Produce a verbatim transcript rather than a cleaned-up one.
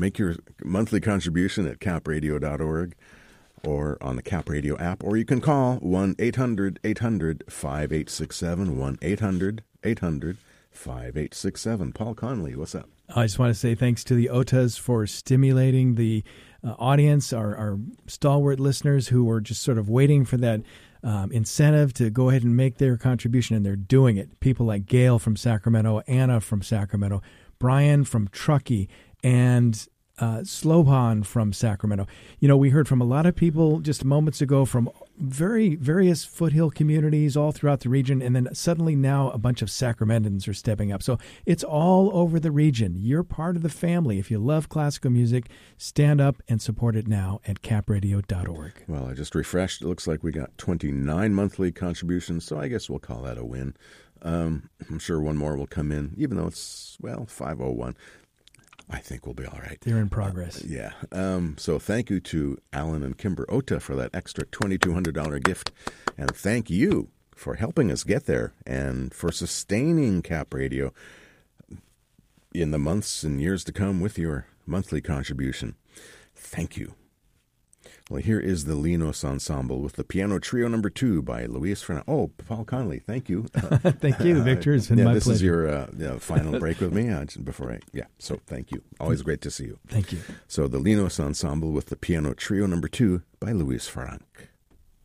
make your monthly contribution at cap radio dot org or on the Cap Radio app, or you can call one eight hundred eight hundred five eight six seven, one eight hundred eight hundred five eight six seven. Paul Conley, what's up? I just want to say thanks to the O T As for stimulating the uh, audience, our, our stalwart listeners who were just sort of waiting for that um, incentive to go ahead and make their contribution, and they're doing it. People like Gail from Sacramento, Anna from Sacramento, Brian from Truckee, and uh, Sloban from Sacramento. You know, we heard from a lot of people just moments ago from very various foothill communities all throughout the region, and then suddenly now a bunch of Sacramentans are stepping up. So it's all over the region. You're part of the family. If you love classical music, stand up and support it now at cap radio dot org. Well, I just refreshed. It looks like we got twenty-nine monthly contributions, so I guess we'll call that a win. Um, I'm sure one more will come in, even though it's, well, five oh one. I think we'll be all right. They're in progress. Uh, yeah. Um, so thank you to Alan and Kimber Ota for that extra twenty-two hundred dollars gift. And thank you for helping us get there and for sustaining Cap Radio in the months and years to come with your monthly contribution. Thank you. Well, here is the Linos Ensemble with the Piano Trio Number Two by Luis Fernandez. Oh, Paul Conley, thank you. Thank you, Victor. It's been yeah, my this pleasure. is your uh, yeah, final break with me uh, before I, yeah, so thank you. Always great to see you. Thank you. So the Linos Ensemble with the Piano Trio Number Two by Luis Frank.